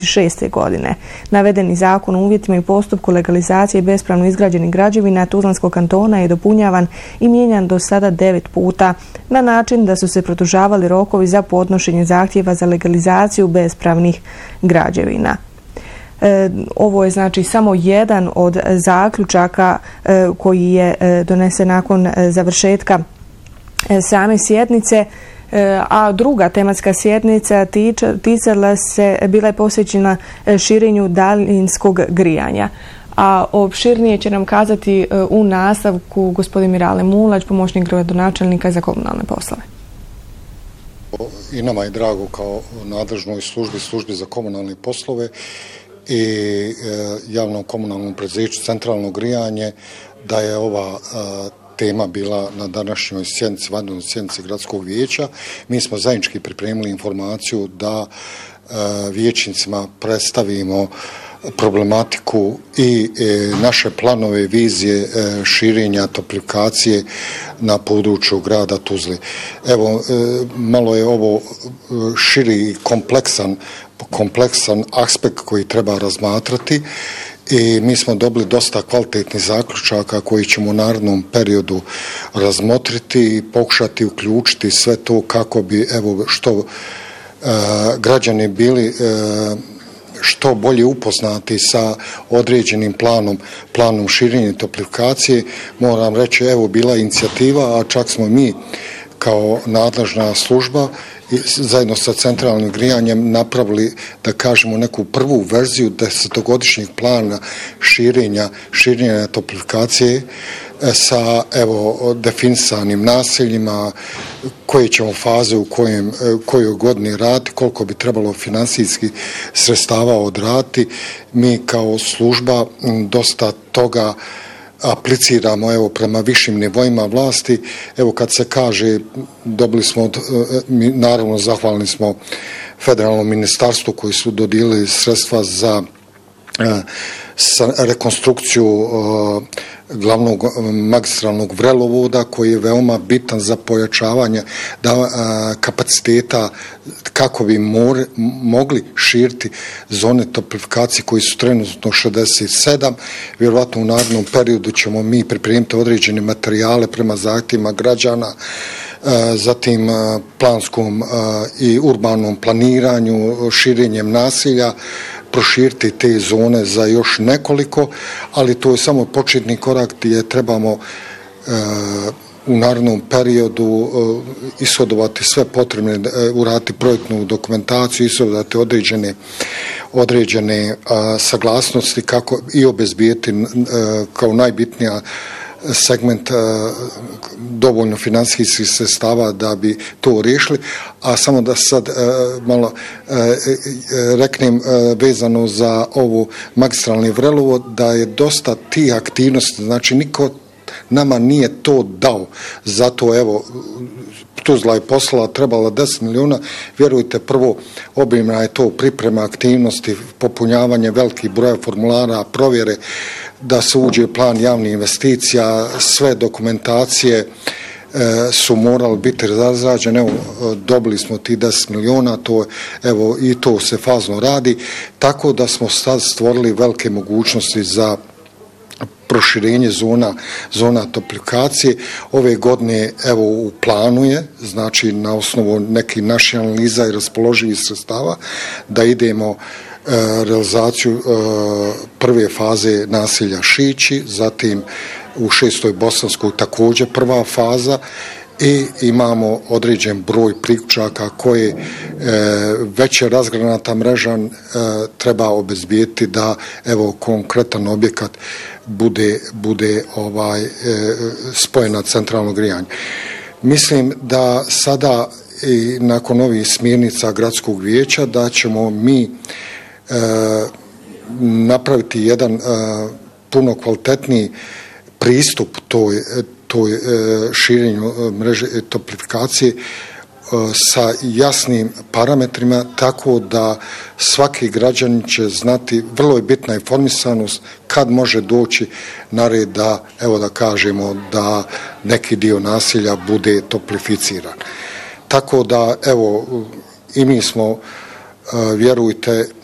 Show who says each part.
Speaker 1: 2006. godine. Navedeni zakon o uvjetima i postupku legalizacije bespravno izgrađenih građevina Tuzlanskog kantona je dopunjavan i mijenjan do sada 9 puta na način da su se produžavali rokovi za podnošenje zahtjeva za legalizaciju bespravnih građevina. Ovo je znači samo jedan od zaključaka koji je donesen nakon završetka same sjednice. A druga tematska sjednica bila je posvećena širenju daljinskog grijanja. A opširnije će nam kazati u nastavku gospodin Mirale Mulać, pomoćnik gradonačelnika za komunalne poslove.
Speaker 2: I nama je drago kao nadležnoj službi za komunalne poslove i javnom komunalnom preduzeću Centralno grijanje da je ova tema bila na današnjoj sjednici, vanrednoj sjednici gradskog vijeća. Mi smo zajednički pripremili informaciju da vijećnicima predstavimo problematiku i naše planove, vizije širenja toplifikacije na području grada Tuzle. Evo, malo je ovo širi i kompleksan aspekt koji treba razmatrati. I mi smo dobili dosta kvalitetnih zaključaka koji ćemo u narednom periodu razmotriti i pokušati uključiti sve to kako bi što građani bili što bolje upoznati sa određenim planom širenja toplifikacije. Moram reći, bila je inicijativa, a čak smo mi kao nadležna služba zajedno sa Centralnim grijanjem napravili, da kažemo, neku prvu verziju 10-godišnjeg plana širenja toplifikacije sa definisanim naseljima, koje ćemo faze u kojoj godini raditi, koliko bi trebalo finansijski sredstava odraditi. Mi kao služba dosta toga apliciramo prema višim nivoima vlasti. Kad se kaže, dobili smo, naravno zahvalni smo federalnom ministarstvu koji su dodijelili sredstva za rekonstrukciju glavnog magistralnog vrelovoda koji je veoma bitan za pojačavanje kapaciteta kako bi mogli širiti zone toplifikacije koji su trenutno 67. Vjerovatno u narednom periodu ćemo mi pripremiti određene materijale prema zahtjevima građana, zatim planskom i urbanom planiranju, širenjem naselja, proširiti te zone za još nekoliko, ali to je samo početni korak gdje trebamo u narednom periodu ishodovati sve potrebne, uraditi projektnu dokumentaciju, ishodovati određene saglasnosti kako i obezbijeti kao najbitnija segment dovoljno financijskih sredstava da bi to riješili. A samo da sad malo reknem vezano za ovu magistralni vrelovod, da je dosta tih aktivnosti, znači niko nama nije to dao. Zato Tuzla je poslala, trebala 10 milijuna. Vjerujte, prvo obimna je to priprema aktivnosti, popunjavanje velikih broja formulara, provjere, da se uđe plan javnih investicija, sve dokumentacije su morali biti razrađene. Dobili smo ti 10 milijuna, i to se fazno radi, tako da smo sad stvorili velike mogućnosti za proširenje zona toplifikacije. Ove godine u planu je, znači na osnovu nekih naših analiza i raspoloživih sredstava, da idemo realizaciju prve faze naselja Šići, zatim u 6. Bosanskoj također prva faza, i imamo određen broj priključaka koje već je razgranata mreža, treba obezbijeti da konkretan objekat bude spojen na centralno grijanje. Mislim da sada i nakon ovih smjernica gradskog vijeća da ćemo mi napraviti jedan puno kvalitetniji pristup toj širenju mreže toplifikacije sa jasnim parametrima, tako da svaki građanin će znati, vrlo je bitna informisanost kad može doći na red da, da kažemo, da neki dio naselja bude toplificiran. Tako da, i mi smo, vjerujte,